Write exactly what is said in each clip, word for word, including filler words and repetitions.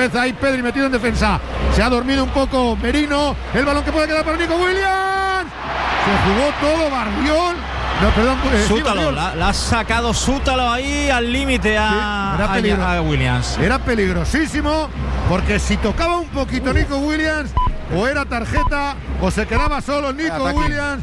vez ahí Pedri metido en defensa. Se ha dormido un poco Merino. El balón que puede quedar para Nico Williams. Se jugó todo Bardiol. No, perdón, eh, Sútalo, sí, la, la ha sacado Sútalo ahí al límite a, sí, a, a Williams. Era peligrosísimo, porque si tocaba un poquito Nico Williams, o era tarjeta, o se quedaba solo Nico Williams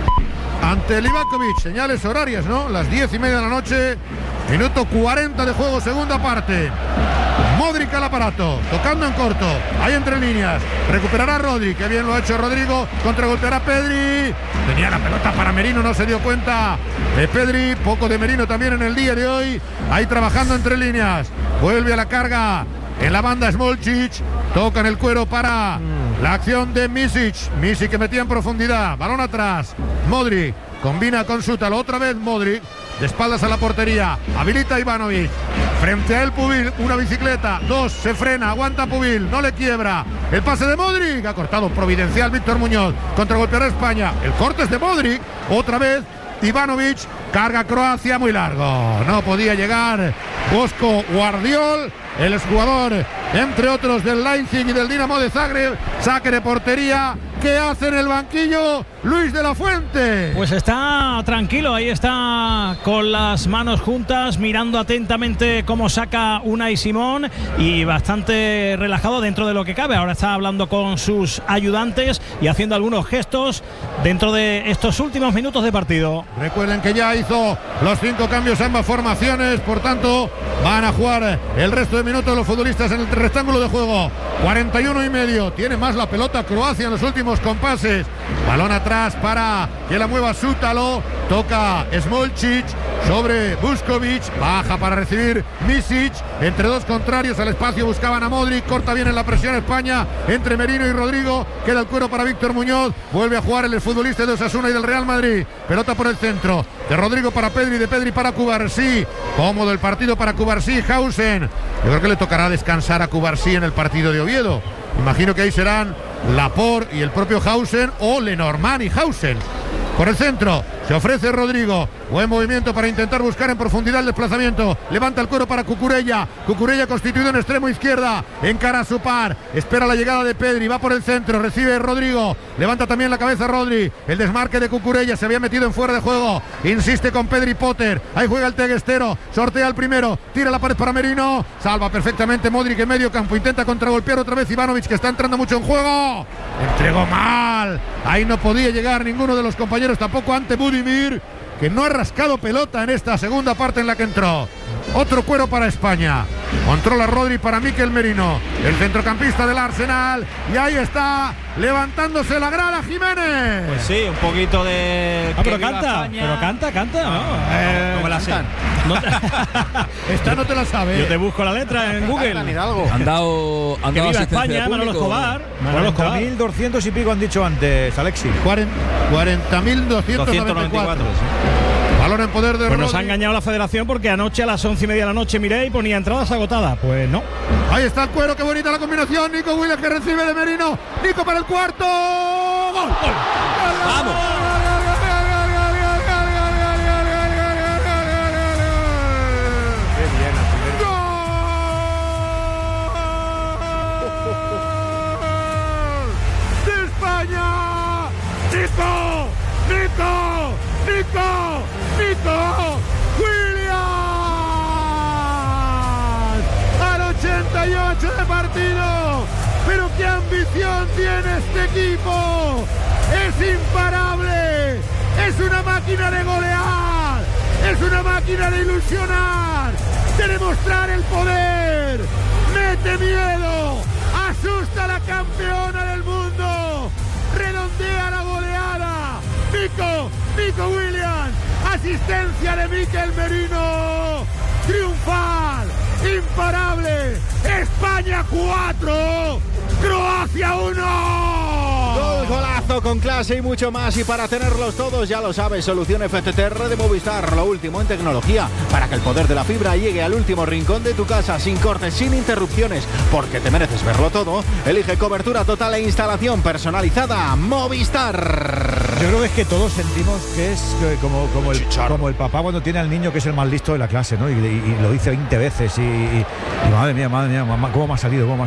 ante Livakovic. Señales horarias, ¿no? Las diez y media de la noche, minuto cuarenta de juego, segunda parte. Modric al aparato, tocando en corto, ahí entre líneas, recuperará Rodri, que bien lo ha hecho Rodrigo, contragolpeará Pedri, tenía la pelota para Merino, no se dio cuenta de Pedri, poco de Merino también en el día de hoy, ahí trabajando entre líneas, vuelve a la carga en la banda Smolcic, toca en el cuero para la acción de Misic, Misic que metía en profundidad, balón atrás, Modric, combina con Sútalo, otra vez Modric, de espaldas a la portería, habilita a Ivanovic, frente a él Pubil, una bicicleta, dos, se frena, aguanta Pubil, no le quiebra, el pase de Modric, ha cortado providencial Víctor Muñoz, contragolpeará España, el corte es de Modric, otra vez Ivanovic, carga Croacia muy largo, no podía llegar Bosco Guardiol, el exjugador entre otros del Leipzig y del Dinamo de Zagreb, saque de portería. ¿Qué hace en el banquillo Luis de la Fuente? Pues está tranquilo, ahí está con las manos juntas, mirando atentamente cómo saca Unai Simón y bastante relajado dentro de lo que cabe. Ahora está hablando con sus ayudantes y haciendo algunos gestos dentro de estos últimos minutos de partido. Recuerden que ya hizo los cinco cambios ambas formaciones, por tanto van a jugar el resto de minutos los futbolistas en el rectángulo de juego. cuarenta y uno y medio, tiene más la pelota Croacia en los últimos compases, balón atrás para que la mueva Sútalo, toca Smolcic sobre Vuskovic, baja para recibir Misic, entre dos contrarios al espacio buscaban a Modric, corta bien en la presión España, entre Merino y Rodrigo, queda el cuero para Víctor Muñoz, vuelve a jugar el futbolista de Osasuna y del Real Madrid, pelota por el centro, de Rodrigo para Pedri, de Pedri para Cubarsí, cómodo el partido para Cubarsí, Hausen, yo creo que le tocará descansar a Cubarsí en el partido de Oviedo, imagino que ahí serán Laporte y el propio Hausen o Lenormand y Hausen. Por el centro se ofrece Rodrigo, buen movimiento para intentar buscar en profundidad el desplazamiento, levanta el cuero para Cucurella, Cucurella constituido en extremo izquierda, encara a su par, espera la llegada de Pedri, va por el centro, recibe Rodrigo, levanta también la cabeza Rodri, el desmarque de Cucurella, se había metido en fuera de juego, insiste con Pedri Potter, ahí juega el teguestero, sortea el primero, tira la pared para Merino, salva perfectamente Modric en medio campo, intenta contragolpear otra vez Ivanovic que está entrando mucho en juego, entregó mal, ahí no podía llegar ninguno de los compañeros, tampoco ante Budimir, que no ha rascado pelota en esta segunda parte en la que entró. Otro cuero para España. Controla Rodri para Mikel Merino, el centrocampista del Arsenal. Y ahí está, levantándose la grada Jiménez. Pues sí, un poquito de... Ah, pero canta, pero canta, canta. No, eh, no me la sé. No te... Esta no te la sabes. Yo te busco la letra en Google. Han dado, han que dado viva asistencia España, de Manolo público. Escobar. Manolo cuarenta Escobar. mil doscientos y pico han dicho antes, Alexis. cuarenta mil doscientos noventa y cuatro. Balón en poder de Pues nos Rodri. ha engañado la federación porque anoche a las once y media de la noche miré y ponía entradas agotadas. Pues no. Ahí está el cuero, qué bonita la combinación. Nico Williams que recibe de Merino. Nico para el cuarto. ¡Gol! ¡Gol! ¡Vamos! ¡De España! ¡Nico! ¡Nico! ¡Nico! ¡Nico! ¡Williams! Al ochenta y ocho de partido. Pero qué ambición tiene este equipo. Es imparable. Es una máquina de golear. Es una máquina de ilusionar. De demostrar el poder. Mete miedo. Asusta a la campeona del mundo. Redondea la goleada. Nico, Nico Williams, asistencia de Mikel Merino, triunfal, imparable, España cuatro, Croacia uno. Gol, golazo con clase y mucho más. Y para tenerlos todos, ya lo sabes, solución F T T R de Movistar, lo último en tecnología, para que el poder de la fibra llegue al último rincón de tu casa, sin cortes, sin interrupciones, porque te mereces verlo todo. Elige cobertura total e instalación personalizada Movistar. Yo creo que es que todos sentimos que es como, como, el, como el papá cuando tiene al niño que es el más listo de la clase, ¿no? Y, y, y lo dice veinte veces y, y, y madre mía, madre mía, mamá, ¿cómo me ha salido? ¿Cómo me ha